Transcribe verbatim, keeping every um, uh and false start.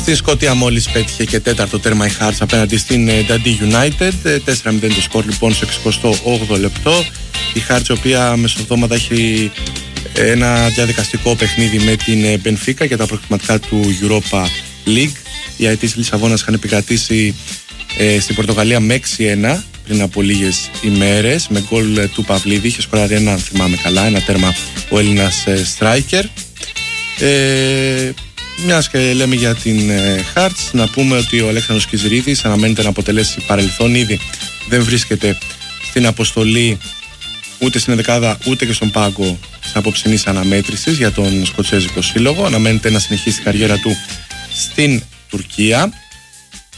Στην Σκωτία μόλις πέτυχε και τέταρτο τέρμα η Hearts απέναντι στην Dundee United. τέσσερα μηδέν το σκορ λοιπόν στο εξηκοστό όγδοο λεπτό. Η Hearts, η οποία μεσοβδόματα έχει ένα διαδικαστικό παιχνίδι με την Benfica για τα προκριματικά του Europa League. Οι αετοί Λισαβόνας είχαν επικρατήσει ε, στην Πορτογαλία με έξι ένα πριν από λίγες ημέρες με γκολ του Παυλίδη. Είχε σκοράρει ένα, αν θυμάμαι καλά, ένα τέρμα ο Έλληνας ε, striker. Ε, μιας και λέμε για την ε, Hearts, να πούμε ότι ο Αλέξανδρος Κιζρίδης αναμένεται να αποτελέσει παρελθόν. Ήδη δεν βρίσκεται στην αποστολή ούτε στην ενδεκάδα ούτε και στον πάγκο της απόψινής αναμέτρησης για τον Σκοτσέζικο Σύλλογο. Αναμένεται να συνεχίσει την καριέρα του στην Τουρκία.